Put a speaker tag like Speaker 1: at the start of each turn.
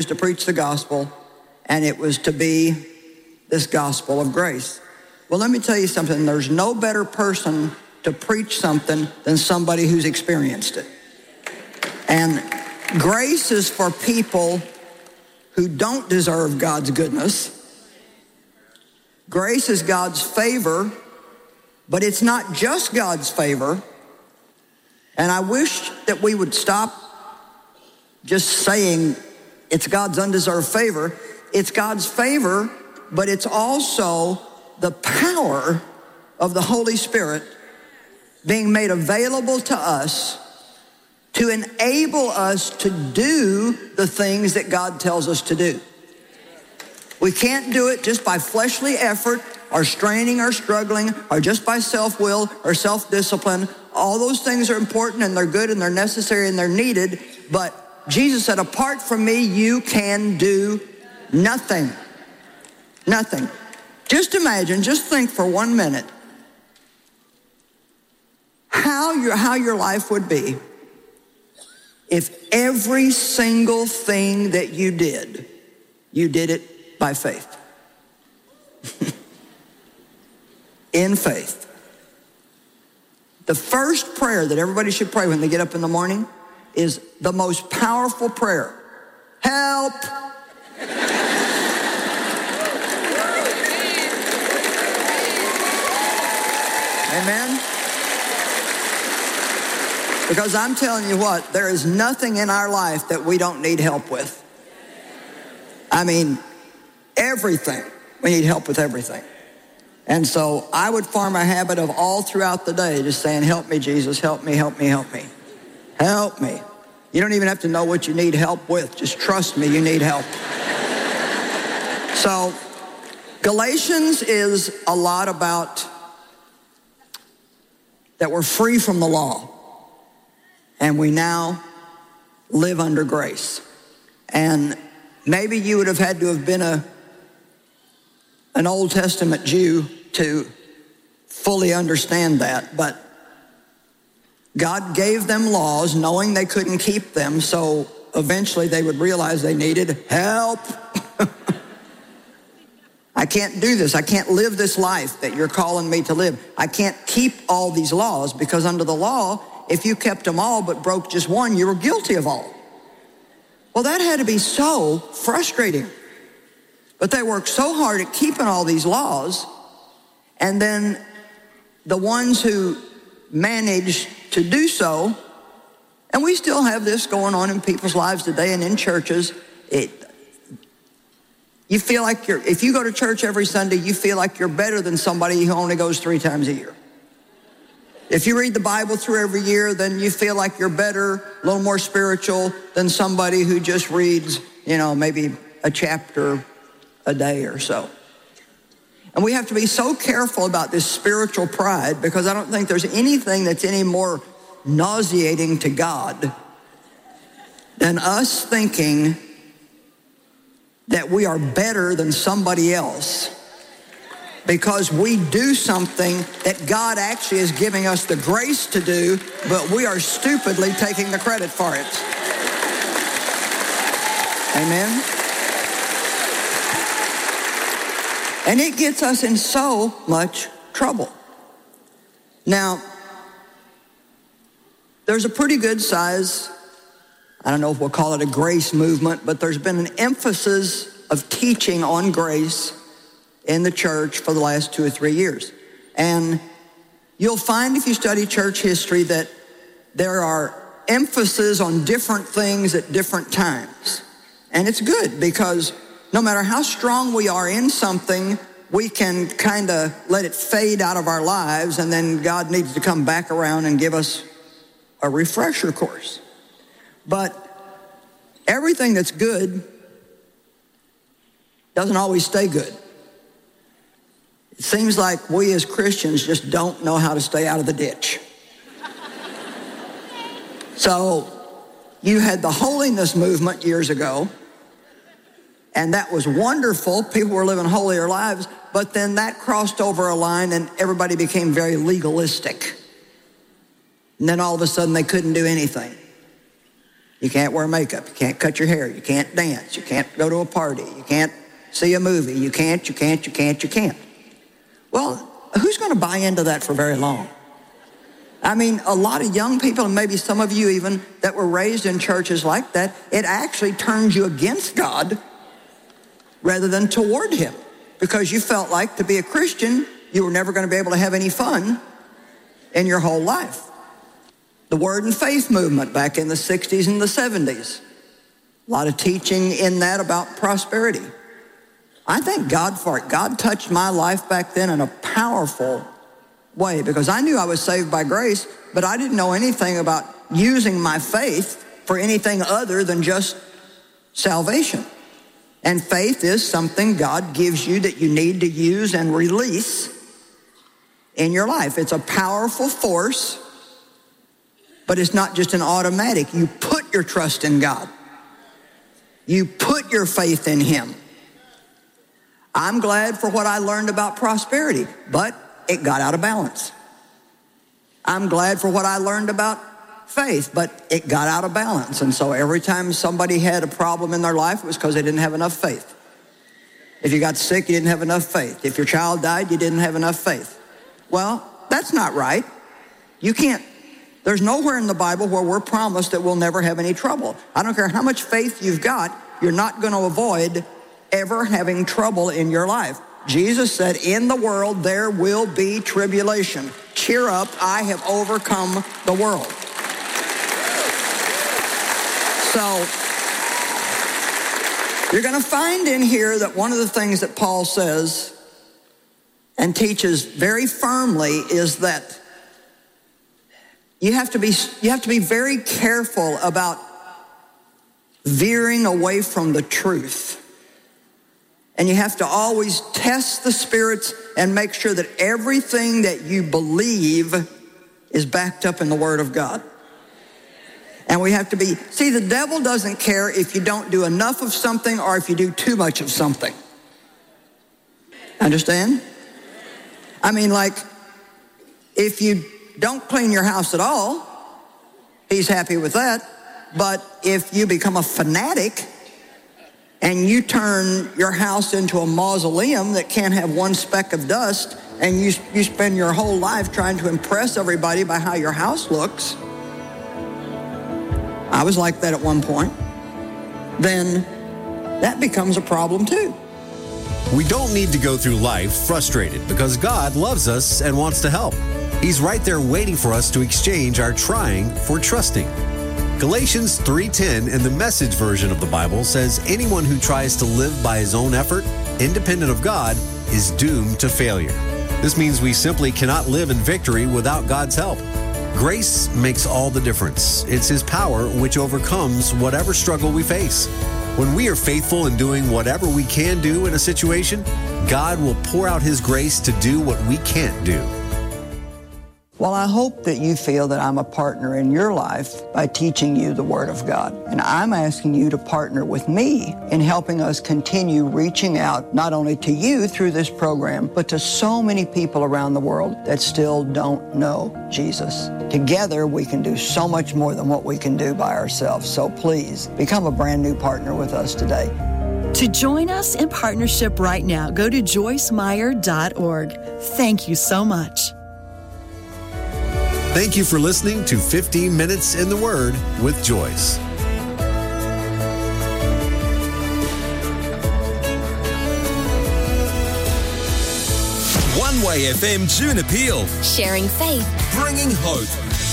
Speaker 1: to preach the gospel, and it was to be this gospel of grace. Well, let me tell you something. There's no better person to preach something than somebody who's experienced it. And grace is for people who don't deserve God's goodness. Grace is God's favor, but it's not just God's favor. And I wish that we would stop just saying it's God's undeserved favor. It's God's favor, but it's also the power of the Holy Spirit being made available to us to enable us to do the things that God tells us to do. We can't do it just by fleshly effort or straining or struggling or just by self-will or self-discipline. All those things are important and they're good and they're necessary and they're needed, but Jesus said, apart from me, you can do nothing. Nothing. Just imagine, just think for 1 minute how your life would be if every single thing that you did it by faith. In faith. The first prayer that everybody should pray when they get up in the morning is the most powerful prayer. Help! Amen? Because I'm telling you what, there is nothing in our life that we don't need help with. I mean, everything. We need help with everything. And so I would form a habit of all throughout the day just saying, help me, Jesus, help me, help me, help me. Help me. You don't even have to know what you need help with. Just trust me, you need help. So Galatians is a lot about that we're free from the law and we now live under grace. And maybe you would have had to have been an Old Testament Jew to fully understand that, but God gave them laws knowing they couldn't keep them, so eventually they would realize they needed help. I can't do this. I can't live this life that you're calling me to live. I can't keep all these laws because under the law, if you kept them all but broke just one, you were guilty of all. Well, that had to be so frustrating. But they worked so hard at keeping all these laws, and then the ones who managed to do so, and we still have this going on in people's lives today and in churches. You feel like if you go to church every Sunday, you feel like you're better than somebody who only goes 3 times a year. If you read the Bible through every year, then you feel like you're better, a little more spiritual than somebody who just reads, maybe a chapter a day or so. And we have to be so careful about this spiritual pride because I don't think there's anything that's any more nauseating to God than us thinking that we are better than somebody else because we do something that God actually is giving us the grace to do, but we are stupidly taking the credit for it. Amen? And it gets us in so much trouble. Now, there's a pretty good size, I don't know if we'll call it a grace movement, but there's been an emphasis of teaching on grace in the church for the last 2 or 3 years. And you'll find if you study church history that there are emphasis on different things at different times. And it's good because no matter how strong we are in something, we can kind of let it fade out of our lives, and then God needs to come back around and give us a refresher course. But everything that's good doesn't always stay good. It seems like we as Christians just don't know how to stay out of the ditch. So you had the holiness movement years ago, and that was wonderful. People were living holier lives, but then that crossed over a line and everybody became very legalistic. And then all of a sudden they couldn't do anything. You can't wear makeup. You can't cut your hair. You can't dance. You can't go to a party. You can't see a movie. You can't. Well, who's going to buy into that for very long? I mean, a lot of young people, and maybe some of you even, that were raised in churches like that, it actually turns you against God rather than toward him, because you felt like to be a Christian, you were never going to be able to have any fun in your whole life. The Word and Faith movement back in the 60s and the 70s, a lot of teaching in that about prosperity. I thank God for it. God touched my life back then in a powerful way, because I knew I was saved by grace, but I didn't know anything about using my faith for anything other than just salvation. And faith is something God gives you that you need to use and release in your life. It's a powerful force, but it's not just an automatic. You put your trust in God. You put your faith in him. I'm glad for what I learned about prosperity, but it got out of balance. I'm glad for what I learned about faith, but it got out of balance. And so every time somebody had a problem in their life, it was because they didn't have enough faith. If you got sick, you didn't have enough faith. If your child died, you didn't have enough faith. Well, that's not right. You can't. There's nowhere in the Bible where we're promised that we'll never have any trouble. I don't care how much faith you've got, you're not going to avoid ever having trouble in your life. Jesus said, in the world there will be tribulation. Cheer up, I have overcome the world. So, you're going to find in here that one of the things that Paul says and teaches very firmly is that you have to be very careful about veering away from the truth. And you have to always test the spirits and make sure that everything that you believe is backed up in the Word of God. And we have to be, see, the devil doesn't care if you don't do enough of something or if you do too much of something. Understand? I mean, like, if you don't clean your house at all, he's happy with that. But if you become a fanatic and you turn your house into a mausoleum that can't have one speck of dust, and you spend your whole life trying to impress everybody by how your house looks, I was like that at one point, then that becomes a problem too.
Speaker 2: We don't need to go through life frustrated because God loves us and wants to help. He's right there waiting for us to exchange our trying for trusting. Galatians 3:10 in the Message version of the Bible says anyone who tries to live by his own effort, independent of God, is doomed to failure. This means we simply cannot live in victory without God's help. Grace makes all the difference. It's His power which overcomes whatever struggle we face. When we are faithful in doing whatever we can do in a situation, God will pour out His grace to do what we can't do.
Speaker 1: Well, I hope that you feel that I'm a partner in your life by teaching you the Word of God. And I'm asking you to partner with me in helping us continue reaching out not only to you through this program, but to so many people around the world that still don't know Jesus. Together, we can do so much more than what we can do by ourselves. So please, become a brand new partner with us today.
Speaker 3: To join us in partnership right now, go to joycemeyer.org. Thank you so much.
Speaker 2: Thank you for listening to 15 Minutes in the Word with Joyce.
Speaker 4: One Way FM June Appeal.
Speaker 5: Sharing faith.
Speaker 4: Bringing hope.